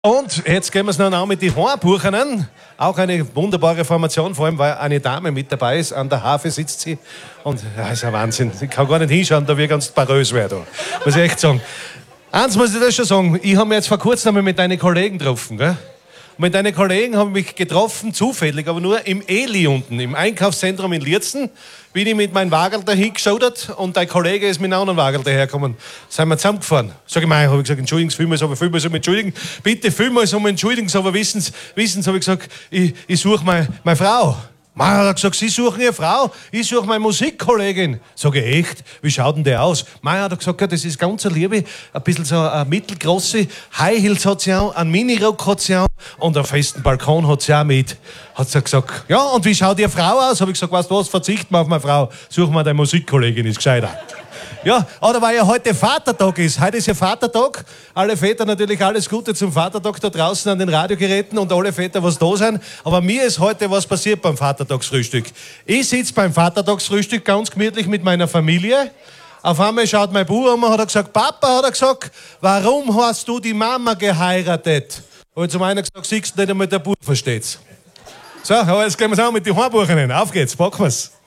Und jetzt gehen wir es noch an mit den Hornbuchenen. Auch eine wunderbare Formation, vor allem weil eine Dame mit dabei ist. An der Harfe sitzt sie. Und ja, ist ein Wahnsinn. Ich kann gar nicht hinschauen, da wird ganz barös werden. Muss ich echt sagen. Eins muss ich das schon sagen. Ich habe mich jetzt vor kurzem einmal mit deinen Kollegen getroffen. Gell? Und mit deinen Kollegen habe ich mich getroffen, zufällig, aber nur im Eli unten, im Einkaufszentrum in Lierzen. Bin ich mit meinem Wagel da hingeschaut und dein Kollege ist mit einem anderen Wagel dahergekommen. Sind wir zusammengefahren. Sag ich mal, habe ich gesagt, entschuldigen Sie vielmals, aber vielmals um entschuldigen. Bitte vielmals um entschuldigen, aber wissen Sie, habe ich gesagt, ich suche meine Frau. Man hat gesagt, Sie suchen Ihre Frau, ich suche meine Musikkollegin. Sag ich, echt? Wie schaut denn der aus? Man hat gesagt, ja, das ist ganz eine Liebe, ein bisschen so eine mittelgroße, High Heels hat sie auch, einen Minirock hat sie auch und einen festen Balkon hat sie auch mit. Hat sie gesagt, ja, und wie schaut Ihre Frau aus? Habe ich gesagt, weißt du was, verzichten wir auf meine Frau, suchen wir deine Musikkollegin, ist gescheiter. Ja, oder weil ja heute Vatertag ist. Heute ist ja Vatertag. Alle Väter natürlich alles Gute zum Vatertag da draußen an den Radiogeräten und alle Väter, was da sind. Aber mir ist heute was passiert beim Vatertagsfrühstück. Ich sitze beim Vatertagsfrühstück ganz gemütlich mit meiner Familie. Auf einmal schaut mein Bruder um und hat gesagt, Papa, hat er gesagt, warum hast du die Mama geheiratet? Und zum einen gesagt, siehst du nicht einmal, der Bub versteht's. So, aber jetzt gehen wir es an mit den Hornbuchenen. Auf geht's, packen wir's.